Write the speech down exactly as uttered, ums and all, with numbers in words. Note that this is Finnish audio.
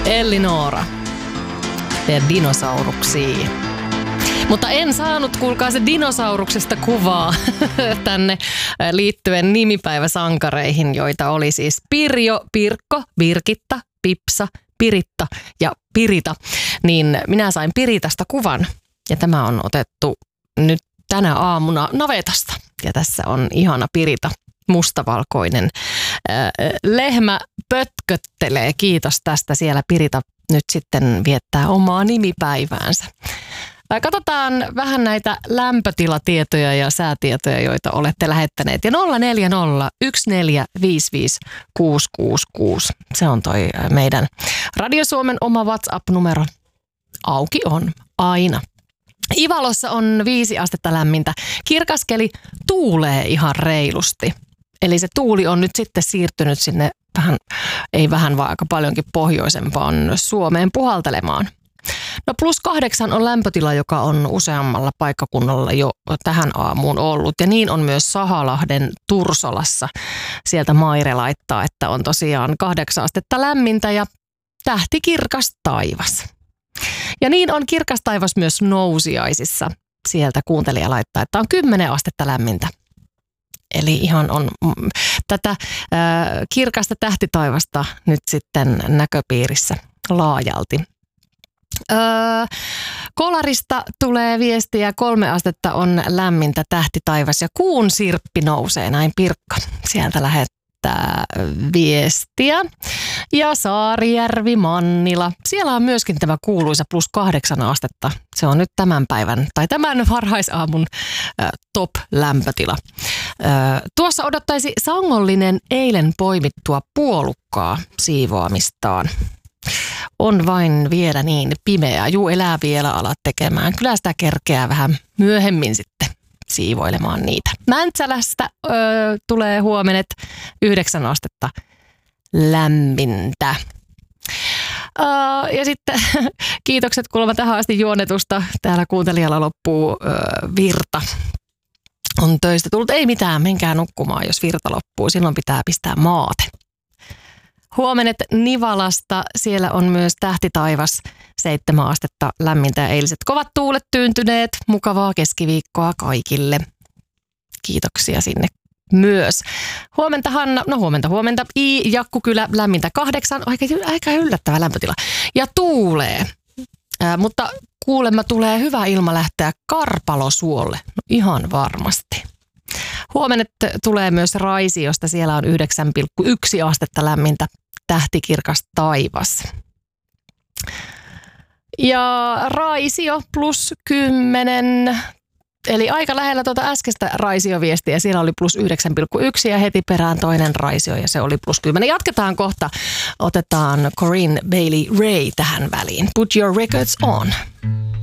Elinora ja dinosauruksiin. Mutta en saanut, kuulkaa, se dinosauruksesta kuvaa tänne liittyen nimipäiväsankareihin, joita oli siis Pirjo, Pirkko, Birgitta, Pipsa, Piritta ja Pirita. Niin minä sain Piritasta kuvan ja tämä on otettu nyt tänä aamuna navetasta. Ja tässä on ihana Pirita, mustavalkoinen. Lehmä pötköttelee, kiitos tästä. Siellä Pirita nyt sitten viettää omaa nimipäiväänsä. Katsotaan vähän näitä lämpötilatietoja ja säätietoja, joita olette lähettäneet. Ja nolla neljä nolla yksi neljä viisi viisi kuusi kuusi kuusi. Se on toi meidän Radio Suomen oma WhatsApp-numero. Auki on aina. Ivalossa on viisi astetta lämmintä. Kirkaskeli tuulee ihan reilusti. Eli se tuuli on nyt sitten siirtynyt sinne vähän, ei vähän vaan aika paljonkin pohjoisempaan Suomeen puhaltelemaan. No plus kahdeksan on lämpötila, joka on useammalla paikkakunnalla jo tähän aamuun ollut. Ja niin on myös Sahalahden Tursolassa. Sieltä Maire laittaa, että on tosiaan kahdeksan astetta lämmintä ja tähtikirkas taivas. Ja niin on kirkas taivas myös Nousiaisissa. Sieltä kuuntelija laittaa, että on kymmenen astetta lämmintä. Eli ihan on mm, tätä äh, kirkasta tähtitaivasta nyt sitten näköpiirissä laajalti. Öö, Kolarista tulee viestiä, kolme astetta on lämmintä tähtitaivas ja kuun sirppi nousee, näin Pirkka sieltä lähettää viestiä. Ja Saarijärvi, Mannila, siellä on myöskin tämä kuuluisa plus kahdeksan astetta. Se on nyt tämän päivän tai tämän varhaisaamun äh, top lämpötila. Äh, tuossa odottaisi sangollinen eilen poimittua puolukkaa siivoamistaan. On vain vielä niin pimeää. Juu, elää vielä ala tekemään. Kyllä sitä kerkeää vähän myöhemmin sitten siivoilemaan niitä. Mäntsälästä ö, tulee huomenet yhdeksän astetta lämmintä. Ö, ja sitten kiitokset kuulemma tähän asti juonetusta. Täällä kuuntelijalla loppuu ö, virta. On töistä tullut. Ei mitään, menkää nukkumaan, jos virta loppuu. Silloin pitää pistää maate. Huomenet Nivalasta, siellä on myös tähtitaivas, seitsemän astetta lämmintä ja eiliset kovat tuulet tyyntyneet. Mukavaa keskiviikkoa kaikille. Kiitoksia sinne myös. Huomenta Hanna, no huomenta, huomenta. I Jakkukylä, lämmintä kahdeksan, aika, aika yllättävä lämpötila. Ja tuulee, äh, mutta kuulemma tulee hyvä ilma lähteä Karpalosuolle, no ihan varmasti. Huomenna tulee myös Raisiosta, siellä on yhdeksän pilkku yksi astetta lämmintä, tähtikirkas taivas. Ja Raisio plus kymmenen, eli aika lähellä tuota äskeistä Raisio-viestiä, siellä oli plus yhdeksän pilkku yksi ja heti perään toinen Raisio ja se oli plus kymmenen. Jatketaan kohta, otetaan Corinne Bailey Rae tähän väliin. Put your records on.